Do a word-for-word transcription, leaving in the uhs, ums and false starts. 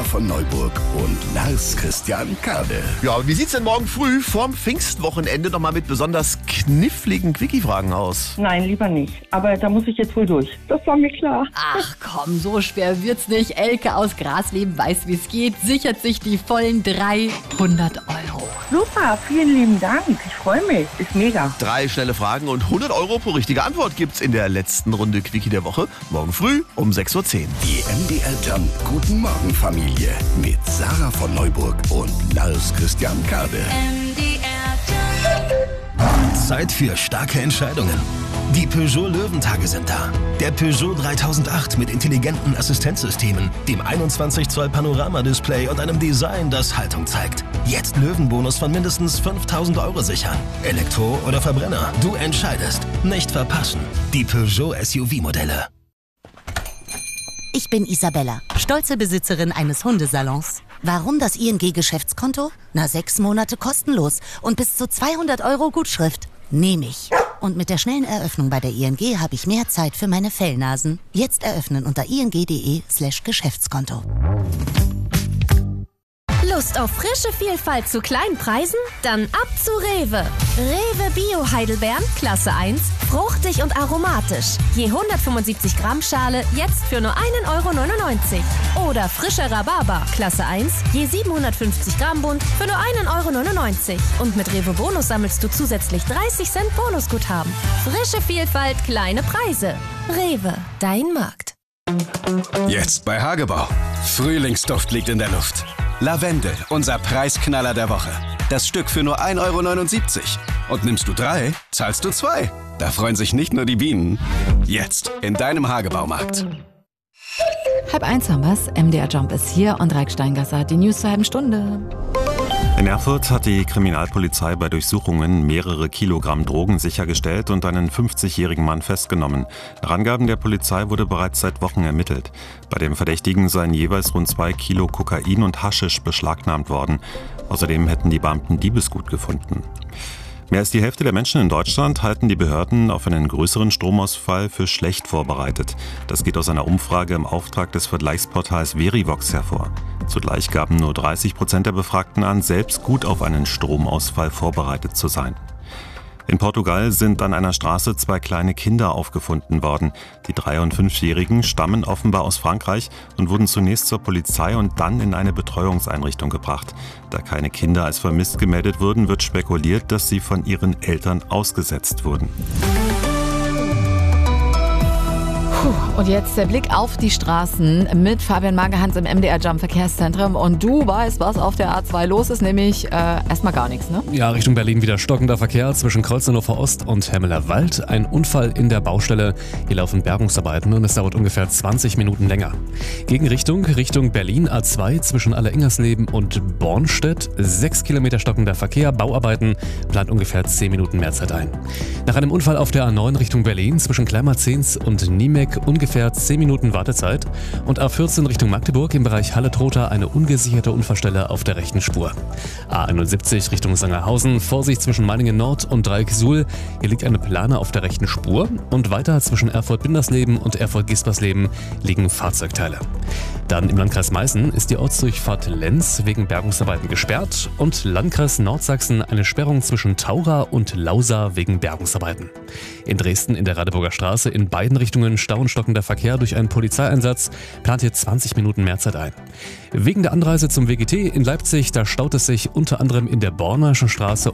Sarah von Neuburg und Lars Christian Kade. Ja, wie sieht's denn morgen früh vorm Pfingstwochenende noch mal mit besonders kniffligen Quickie-Fragen aus? Nein, lieber nicht. Aber da muss ich jetzt wohl durch. Das war mir klar. Ach komm, so schwer wird's nicht. Elke aus Grasleben weiß, wie es geht, sichert sich die vollen dreihundert Euro. Super, vielen lieben Dank. Ich freue mich. Ist mega. Drei schnelle Fragen und hundert Euro pro richtige Antwort gibt's in der letzten Runde Quickie der Woche. Morgen früh um sechs Uhr zehn. Die M D R Jump Guten Morgen Familie mit Sarah von Neuburg und Lars Christian Kade. M D R Zeit für starke Entscheidungen. Die Peugeot Löwentage sind da. Der Peugeot dreitausendacht mit intelligenten Assistenzsystemen, dem einundzwanzig Zoll Panoramadisplay und einem Design, das Haltung zeigt. Jetzt Löwenbonus von mindestens fünftausend Euro sichern. Elektro oder Verbrenner, du entscheidest. Nicht verpassen. Die Peugeot S U V-Modelle. Ich bin Isabella, stolze Besitzerin eines Hundesalons. Warum das I N G-Geschäftskonto? Na, sechs Monate kostenlos und bis zu zweihundert Euro Gutschrift. Nehme ich. Und mit der schnellen Eröffnung bei der I N G habe ich mehr Zeit für meine Fellnasen. Jetzt eröffnen unter ing.de slash Geschäftskonto. Lust auf frische Vielfalt zu kleinen Preisen? Dann ab zu Rewe. Rewe Bio Heidelbeeren, Klasse eins, fruchtig und aromatisch. Je hundertfünfundsiebzig Gramm Schale, jetzt für nur einen Euro neunundneunzig. Oder frischer Rhabarber, Klasse eins, je siebenhundertfünfzig Gramm Bund, für nur einen Euro neunundneunzig. Und mit Rewe Bonus sammelst du zusätzlich dreißig Cent Bonusguthaben. Frische Vielfalt, kleine Preise. Rewe, dein Markt. Jetzt bei Hagebau. Frühlingsduft liegt in der Luft. Lavendel, unser Preisknaller der Woche. Das Stück für nur ein Euro neunundsiebzig. Und nimmst du drei, zahlst du zwei. Da freuen sich nicht nur die Bienen. Jetzt in deinem Hagebaumarkt. Halb eins haben wir's. M D R Jump ist hier und Reik Steingasser, die News zur halben Stunde. In Erfurt hat die Kriminalpolizei bei Durchsuchungen mehrere Kilogramm Drogen sichergestellt und einen fünfzigjährigen Mann festgenommen. Nach Angaben der Polizei wurde bereits seit Wochen ermittelt. Bei dem Verdächtigen seien jeweils rund zwei Kilo Kokain und Haschisch beschlagnahmt worden. Außerdem hätten die Beamten Diebesgut gefunden. Mehr als die Hälfte der Menschen in Deutschland halten die Behörden auf einen größeren Stromausfall für schlecht vorbereitet. Das geht aus einer Umfrage im Auftrag des Vergleichsportals Verivox hervor. Zugleich gaben nur dreißig Prozent der Befragten an, selbst gut auf einen Stromausfall vorbereitet zu sein. In Portugal sind an einer Straße zwei kleine Kinder aufgefunden worden. Die drei- und fünfjährigen stammen offenbar aus Frankreich und wurden zunächst zur Polizei und dann in eine Betreuungseinrichtung gebracht. Da keine Kinder als vermisst gemeldet wurden, wird spekuliert, dass sie von ihren Eltern ausgesetzt wurden. Und jetzt der Blick auf die Straßen mit Fabian Magerhans im M D R Jump Verkehrszentrum. Und du weißt, was auf der A zwei los ist, nämlich äh, erstmal gar nichts, ne? Ja, Richtung Berlin wieder stockender Verkehr zwischen Kreuzneufer Ost und Hemmeler Wald. Ein Unfall in der Baustelle. Hier laufen Bergungsarbeiten und es dauert ungefähr zwanzig Minuten länger. Gegenrichtung, Richtung Berlin A zwei zwischen Alleringersleben und Bornstedt. Sechs Kilometer stockender Verkehr, Bauarbeiten, plant ungefähr zehn Minuten mehr Zeit ein. Nach einem Unfall auf der A neun Richtung Berlin zwischen Kleimarzens und Niemek ungefähr zehn Minuten Wartezeit und A vierzehn Richtung Magdeburg im Bereich Halle-Trotha eine ungesicherte Unfallstelle auf der rechten Spur. A einundsiebzig Richtung Sangerhausen, Vorsicht zwischen Meiningen Nord und Dreieck-Suhl. Hier liegt eine Plane auf der rechten Spur und weiter zwischen Erfurt-Bindersleben und Erfurt-Gispersleben liegen Fahrzeugteile. Dann im Landkreis Meißen ist die Ortsdurchfahrt Lenz wegen Bergungsarbeiten gesperrt und Landkreis Nordsachsen eine Sperrung zwischen Taura und Lausa wegen Bergungsarbeiten. In Dresden in der Radeburger Straße in beiden Richtungen Stau und stockender Verkehr durch einen Polizeieinsatz, plant hier zwanzig Minuten mehr Zeit ein. Wegen der Anreise zum W G T in Leipzig, da staut es sich unter anderem in der Bornerschen Straße